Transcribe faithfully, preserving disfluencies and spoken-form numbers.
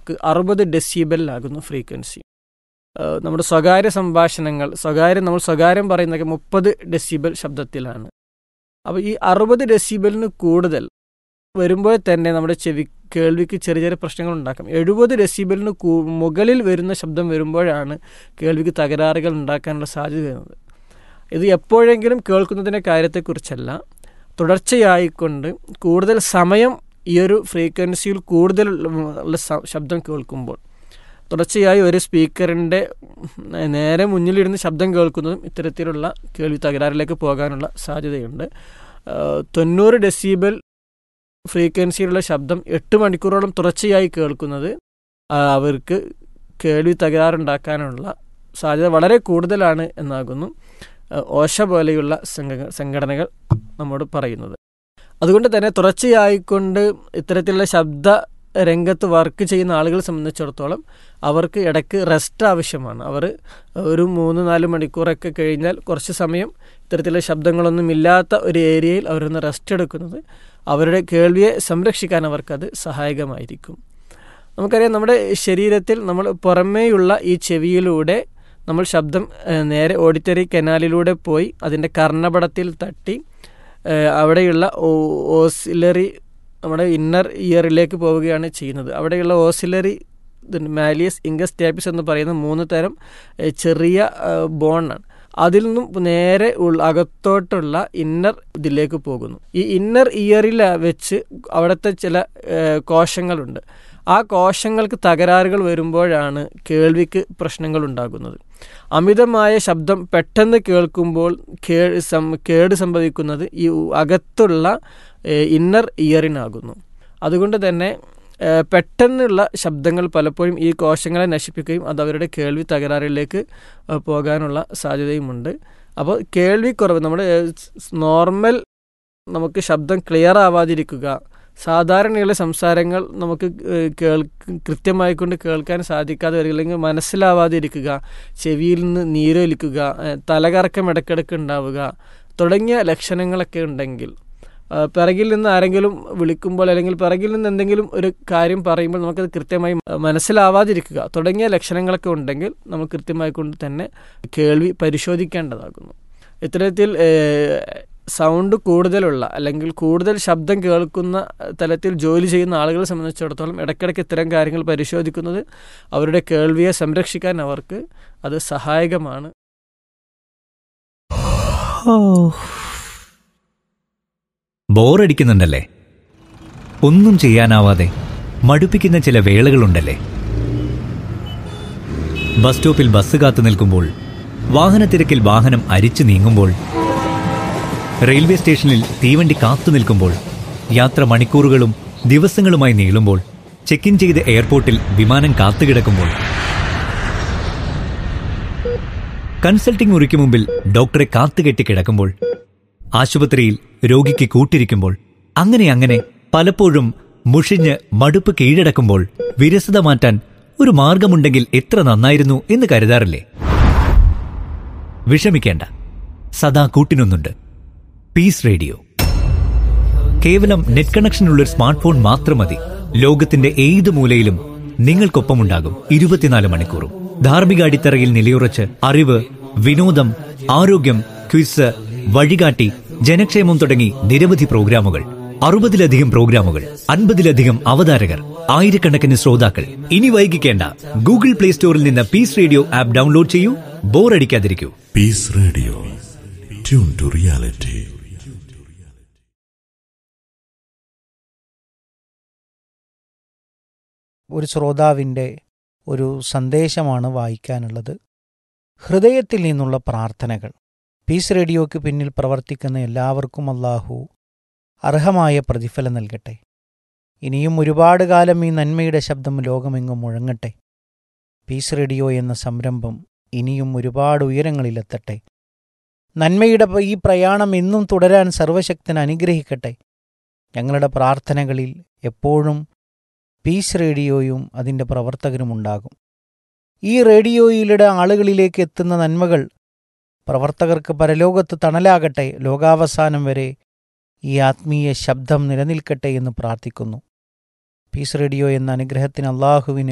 അറുപത് ഡെസിബലിലാകുന്നു ഫ്രീക്വൻസി. നമ്മുടെ സ്വകാര്യ സംഭാഷണങ്ങൾ, സ്വകാര്യം നമ്മൾ സ്വകാര്യം പറയുന്നതൊക്കെ മുപ്പത് ഡെസിബൽ ശബ്ദത്തിലാണ്. അപ്പോൾ ഈ അറുപത് ഡെസിബലിന് കൂടുതൽ വരുമ്പോൾ തന്നെ നമ്മുടെ ചെവി കേൾവിക്ക് ചെറിയ ചെറിയ പ്രശ്നങ്ങൾ ഉണ്ടാക്കാം. എഴുപത് ഡെസിബലിന് മുകളിൽ വരുന്ന ശബ്ദം വരുമ്പോഴാണ് കേൾവിക്ക് തകരാറുകൾ ഉണ്ടാക്കാനുള്ള സാധ്യത വരുന്നത്. ഇത് എപ്പോഴെങ്കിലും കേൾക്കുന്നതിൻ്റെ കാര്യത്തെക്കുറിച്ചല്ല, തുടർച്ചയായിക്കൊണ്ട് കൂടുതൽ സമയം ഈ ഒരു ഫ്രീക്വൻസിയിൽ കൂടുതൽ ഉള്ള ശബ്ദം കേൾക്കുമ്പോൾ, തുടർച്ചയായി ഒരു സ്പീക്കറിൻ്റെ നേരെ മുന്നിലിരുന്ന് ശബ്ദം കേൾക്കുന്നതും ഇത്തരത്തിലുള്ള കേൾവി തകരാറിലേക്ക് പോകാനുള്ള സാധ്യതയുണ്ട്. തൊണ്ണൂറ് ഡെസിബൽ ഫ്രീക്വൻസിയിലുള്ള ശബ്ദം എട്ട് മണിക്കൂറോളം തുടർച്ചയായി കേൾക്കുന്നത് അവർക്ക് കേൾവി തകരാറുണ്ടാക്കാനുള്ള സാധ്യത വളരെ കൂടുതലാണ് എന്നാകുന്നു ഓഷ പോലെയുള്ള സംഘ സംഘടനകൾ നമ്മോട് പറയുന്നത്. അതുകൊണ്ട് തന്നെ തുടർച്ചയായിക്കൊണ്ട് ഇത്തരത്തിലുള്ള ശബ്ദ രംഗത്ത് വർക്ക് ചെയ്യുന്ന ആളുകളെ സംബന്ധിച്ചിടത്തോളം അവർക്ക് ഇടയ്ക്ക് റെസ്റ്റ് ആവശ്യമാണ്. അവർ ഒരു മൂന്ന് നാല് മണിക്കൂറൊക്കെ കഴിഞ്ഞാൽ കുറച്ച് സമയം ഇത്തരത്തിലുള്ള ശബ്ദങ്ങളൊന്നും ഇല്ലാത്ത ഒരു ഏരിയയിൽ അവരൊന്ന് റെസ്റ്റ് എടുക്കുന്നത് അവരുടെ കേൾവിയെ സംരക്ഷിക്കാൻ അവർക്കത് സഹായകമായിരിക്കും. നമുക്കറിയാം, നമ്മുടെ ശരീരത്തിൽ നമ്മൾ പുറമേയുള്ള ഈ ചെവിയിലൂടെ നമ്മൾ ശബ്ദം നേരെ ഓഡിറ്ററി കനാലിലൂടെ പോയി അതിൻ്റെ കർണപടത്തിൽ തട്ടി അവിടെയുള്ള ഓസിലറി നമ്മുടെ ഇന്നർ ഇയറിലേക്ക് പോവുകയാണ് ചെയ്യുന്നത്. അവിടെയുള്ള ഓസിലറി മാലിയസ് ഇംഗസ് ടാപ്പിസ് എന്ന് പറയുന്ന മൂന്ന് തരം ചെറിയ ബോണാണ്. അതിൽ നിന്നും നേരെ അകത്തോട്ടുള്ള ഇന്നർ ഇതിലേക്ക് പോകുന്നു. ഈ ഇന്നർ ഇയറിൽ വെച്ച് അവിടുത്തെ ചില കോശങ്ങളുണ്ട്. ആ കോശങ്ങൾക്ക് തകരാറുകൾ വരുമ്പോഴാണ് കേൾവിക്ക് പ്രശ്നങ്ങൾ ഉണ്ടാകുന്നത്. അമിതമായ ശബ്ദം പെട്ടെന്ന് കേൾക്കുമ്പോൾ കേട് സംഭവിക്കുന്നത് ഈ അകത്തുള്ള ഇന്നർ ഇയറിനാകുന്നു. അതുകൊണ്ട് തന്നെ പെട്ടെന്നുള്ള ശബ്ദങ്ങൾ പലപ്പോഴും ഈ കോശങ്ങളെ നശിപ്പിക്കുകയും അത് അവരുടെ കേൾവി തകരാറിലേക്ക് പോകാനുള്ള സാധ്യതയുമുണ്ട്. അപ്പോൾ കേൾവിക്കുറവ്, നമ്മുടെ നോർമൽ നമുക്ക് ശബ്ദം ക്ലിയർ ആവാതിരിക്കുക, സാധാരണയുള്ള സംസാരങ്ങൾ നമുക്ക് കേൾ കൃത്യമായിക്കൊണ്ട് കേൾക്കാൻ സാധിക്കാതെ വരിക, അല്ലെങ്കിൽ മനസ്സിലാവാതിരിക്കുക, ചെവിയിൽ നിന്ന് നീരൊലിക്കുക, തലകറക്കം ഇടയ്ക്കിടയ്ക്ക് ഉണ്ടാവുക തുടങ്ങിയ ലക്ഷണങ്ങളൊക്കെ ഉണ്ടെങ്കിൽ, പിറകിൽ നിന്ന് ആരെങ്കിലും വിളിക്കുമ്പോൾ അല്ലെങ്കിൽ പിറകിൽ നിന്ന് എന്തെങ്കിലും ഒരു കാര്യം പറയുമ്പോൾ നമുക്കത് കൃത്യമായി മനസ്സിലാവാതിരിക്കുക തുടങ്ങിയ ലക്ഷണങ്ങളൊക്കെ ഉണ്ടെങ്കിൽ നമ്മൾ കൃത്യമായി കൊണ്ട് തന്നെ കേൾവി പരിശോധിക്കേണ്ടതാകുന്നു. ഇത്തരത്തിൽ സൗണ്ട് കൂടുതലുള്ള അല്ലെങ്കിൽ കൂടുതൽ ശബ്ദം കേൾക്കുന്ന തലത്തിൽ ജോലി ചെയ്യുന്ന ആളുകളെ സംബന്ധിച്ചിടത്തോളം ഇടയ്ക്കിടയ്ക്ക് ഇത്തരം കാര്യങ്ങൾ പരിശോധിക്കുന്നത് അവരുടെ കേൾവിയെ സംരക്ഷിക്കാൻ അവർക്ക് അത് സഹായകമാണ്. ബോറടിക്കുന്നുണ്ടല്ലേ? ഒന്നും ചെയ്യാനാവാതെ മടുപ്പിക്കുന്ന ചില വേളകളുണ്ടല്ലേ? ബസ് സ്റ്റോപ്പിൽ ബസ് കാത്തു നിൽക്കുമ്പോൾ, വാഹനത്തിരക്കിൽ വാഹനം അരിച്ചു നീങ്ങുമ്പോൾ, റെയിൽവേ സ്റ്റേഷനിൽ തീവണ്ടി കാത്തു നിൽക്കുമ്പോൾ, യാത്ര മണിക്കൂറുകളും ദിവസങ്ങളുമായി നീളുമ്പോൾ, ചെക്ക് ഇൻ ചെയ്ത് എയർപോർട്ടിൽ വിമാനം കാത്തുകിടക്കുമ്പോൾ, കൺസൾട്ടിംഗ് മുറിക്ക് മുമ്പിൽ ഡോക്ടറെ കാത്തുകെട്ടി കിടക്കുമ്പോൾ, ആശുപത്രിയിൽ രോഗിക്ക് കൂട്ടിരിക്കുമ്പോൾ, അങ്ങനെ അങ്ങനെ പലപ്പോഴും മുഷിഞ്ഞ് മടുപ്പ് കീഴടക്കുമ്പോൾ വിരസത മാറ്റാൻ ഒരു മാർഗമുണ്ടെങ്കിൽ എത്ര നന്നായിരുന്നു എന്ന് കരുതാറില്ലേ? വിഷമിക്കേണ്ട, സദാ കൂട്ടിനൊന്നുണ്ട്. Piece radio. കേവലം നെറ്റ് കണക്ഷനുള്ളൊരു സ്മാർട്ട് ഫോൺ മാത്രം മതി. ലോകത്തിന്റെ ഏത് മൂലയിലും നിങ്ങൾക്കൊപ്പമുണ്ടാകും ഇരുപത്തിനാല് മണിക്കൂറും. ധാർമ്മിക അടിത്തറയിൽ നിലയുറച്ച് അറിവ്, വിനോദം, ആരോഗ്യം, ക്വിസ്, വഴികാട്ടി, ജനക്ഷേമം തുടങ്ങി നിരവധി പ്രോഗ്രാമുകൾ. അറുപതിലധികം പ്രോഗ്രാമുകൾ, അൻപതിലധികം അവതാരകർ, ആയിരക്കണക്കിന് ശ്രോതാക്കൾ. ഇനി വൈകിക്കേണ്ട, ഗൂഗിൾ പ്ലേ സ്റ്റോറിൽ നിന്ന് പീസ് റേഡിയോ ആപ്പ് ഡൗൺലോഡ് ചെയ്യൂ. ബോറടിക്കാതിരിക്കൂ. Piece radio, tune to reality. ഒരു ശ്രോതാവിൻ്റെ ഒരു സന്ദേശമാണ് വായിക്കാനുള്ളത്. ഹൃദയത്തിൽ നിന്നുള്ള പ്രാർത്ഥനകൾ. പീസ് റേഡിയോയ്ക്ക് പിന്നിൽ പ്രവർത്തിക്കുന്ന എല്ലാവർക്കും അല്ലാഹു അർഹമായ പ്രതിഫലം നൽകട്ടെ. ഇനിയും ഒരുപാട് കാലം ഈ നന്മയുടെ ശബ്ദം ലോകമെങ്ങും മുഴങ്ങട്ടെ. പീസ് റേഡിയോ എന്ന സംരംഭം ഇനിയും ഒരുപാട് ഉയരങ്ങളിലെത്തട്ടെ. നന്മയുടെ ഈ പ്രയാണം എന്നും തുടരാൻ സർവശക്തൻ അനുഗ്രഹിക്കട്ടെ. ഞങ്ങളുടെ പ്രാർത്ഥനകളിൽ എപ്പോഴും പീസ് റേഡിയോയും അതിൻ്റെ പ്രവർത്തകരുമുണ്ടാകും. ഈ റേഡിയോയിലൂടെ ആളുകളിലേക്ക് എത്തുന്ന നന്മകൾ പ്രവർത്തകർക്ക് പരലോകത്ത് തണലാകട്ടെ. ലോകാവസാനം വരെ ഈ ആത്മീയ ശബ്ദം നിലനിൽക്കട്ടെ എന്ന് പ്രാർത്ഥിക്കുന്നു. പീസ് റേഡിയോ എന്ന അനുഗ്രഹത്തിന് അള്ളാഹുവിന്